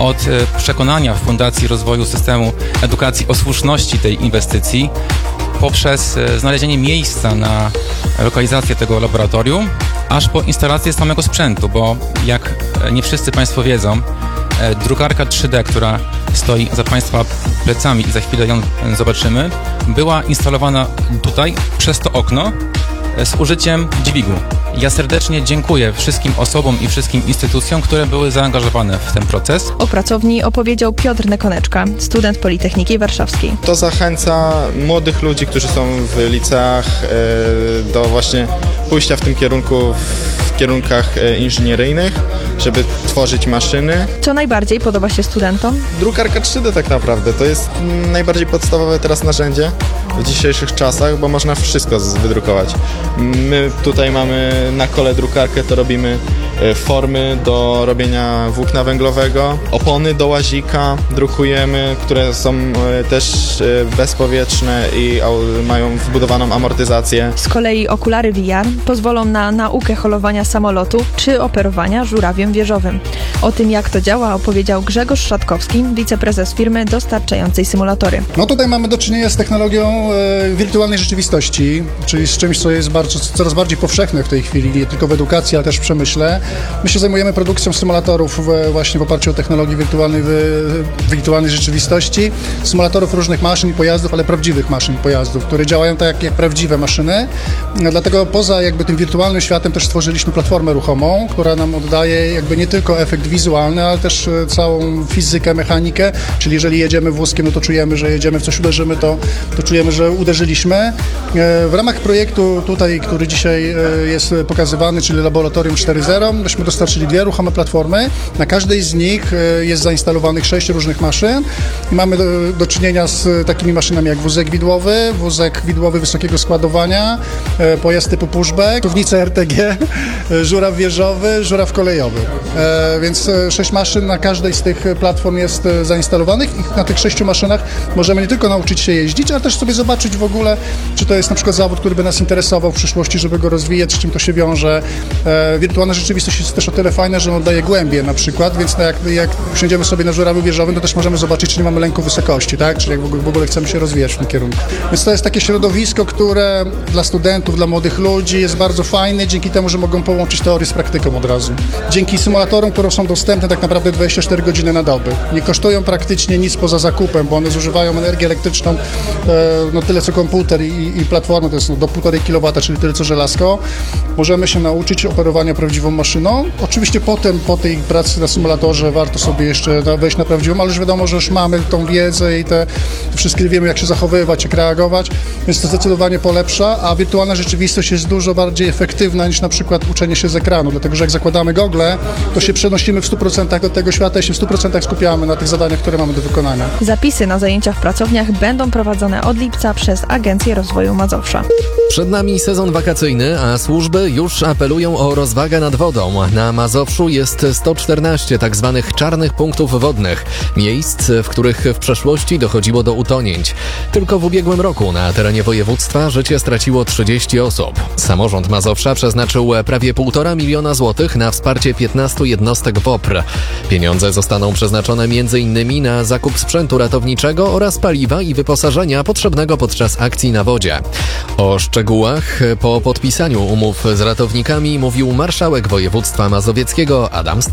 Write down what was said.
Od przekonania Fundacji Rozwoju Systemu Edukacji o słuszności tej inwestycji, poprzez znalezienie miejsca na lokalizację tego laboratorium, aż po instalację samego sprzętu, bo jak nie wszyscy Państwo wiedzą, drukarka 3D, która stoi za Państwa plecami i za chwilę ją zobaczymy, była instalowana tutaj przez to okno z użyciem dźwigu. Ja serdecznie dziękuję wszystkim osobom i wszystkim instytucjom, które były zaangażowane w ten proces. O pracowni opowiedział Piotr Nekoneczka, student Politechniki Warszawskiej. To zachęca młodych ludzi, którzy są w liceach, do właśnie pójścia w tym kierunku, w kierunkach inżynieryjnych, żeby tworzyć maszyny. Co najbardziej podoba się studentom? Drukarka 3D tak naprawdę to jest najbardziej podstawowe teraz narzędzie w dzisiejszych czasach, bo można wszystko wydrukować. My tutaj mamy na kole drukarkę, to robimy formy do robienia włókna węglowego, opony do łazika drukujemy, które są też bezpowietrzne i mają wbudowaną amortyzację. Z kolei okulary VR pozwolą na naukę holowania samolotu czy operowania żurawiem wieżowym. O tym, jak to działa, opowiedział Grzegorz Szatkowski, wiceprezes firmy dostarczającej symulatory. No tutaj mamy do czynienia z technologią wirtualnej rzeczywistości, czyli z czymś, co jest coraz bardziej powszechne w tej chwili, nie tylko w edukacji, ale też w przemyśle. My się zajmujemy produkcją symulatorów właśnie w oparciu o technologię wirtualnej rzeczywistości, symulatorów różnych maszyn i pojazdów, ale prawdziwych maszyn i pojazdów, które działają tak jak prawdziwe maszyny. Dlatego poza jakby tym wirtualnym światem też stworzyliśmy platformę ruchomą, która nam oddaje jakby nie tylko efekt wizualny, ale też całą fizykę, mechanikę, czyli jeżeli jedziemy wózkiem, no to czujemy, że jedziemy, w coś uderzymy, to czujemy, że uderzyliśmy. W ramach projektu tutaj, który dzisiaj jest pokazywany, czyli Laboratorium 4.0, myśmy dostarczyli 2 ruchome platformy. Na każdej z nich jest zainstalowanych 6 różnych maszyn. Mamy do czynienia z takimi maszynami jak wózek widłowy wysokiego składowania, pojazd typu pushback, suwnice RTG, żuraw wieżowy, żuraw kolejowy. Więc 6 maszyn na każdej z tych platform jest zainstalowanych i na tych 6 maszynach możemy nie tylko nauczyć się jeździć, ale też sobie zobaczyć w ogóle, czy to jest na przykład zawód, który by nas interesował w przyszłości, żeby go rozwijać, z czym to się wiąże. Wirtualna rzeczywistość jest też o tyle fajna, że on daje głębię na przykład, więc jak usiądziemy sobie na żurawiu wieżowym, to też możemy zobaczyć, czy nie mamy lęku wysokości, tak? Czyli jak w ogóle chcemy się rozwijać w tym kierunku. Więc to jest takie środowisko, które dla studentów, dla młodych ludzi jest bardzo fajne, dzięki temu, że mogą połączyć teorię z praktyką od razu. Dzięki symulatorom, które są dostępne tak naprawdę 24 godziny na dobę. Nie kosztują praktycznie nic poza zakupem, bo one zużywają energię elektryczną no tyle co komputer i platforma, to jest do 1,5 kW, czyli tyle co żelazko. Możemy się nauczyć operowania prawdziwą maszyną. Oczywiście potem, po tej pracy na symulatorze warto sobie jeszcze wejść na prawdziwą, ale już wiadomo, że już mamy tą wiedzę i te wszystkie wiemy, jak się zachowywać, jak reagować, więc to zdecydowanie polepsza, a wirtualna rzeczywistość jest dużo bardziej efektywna niż na przykład uczenie się z ekranu, dlatego że jak zakładamy gogle, to się przenosimy w 100% do tego świata i się w 100% skupiamy na tych zadaniach, które mamy do wykonania. Zapisy na zajęcia w pracowniach będą prowadzone od lipca przez Agencję Rozwoju Mazowsza. Przed nami sezon wakacyjny, a służby już apelują o rozwagę nad wodą. Na Mazowszu jest 114 tzw. czarnych punktów wodnych, miejsc, w których w przeszłości dochodziło do utonięć. Tylko w ubiegłym roku na terenie województwa życie straciło 30 osób. Samorząd Mazowsza przeznaczył prawie 1,5 miliona złotych na wsparcie 15 jednostek WOPR. Pieniądze zostaną przeznaczone m.in. na zakup sprzętu ratowniczego oraz paliwa i wyposażenia potrzebnego podczas akcji na wodzie. O szczegółach po podpisaniu umów z ratownikami mówił marszałek województwa mazowieckiego Adam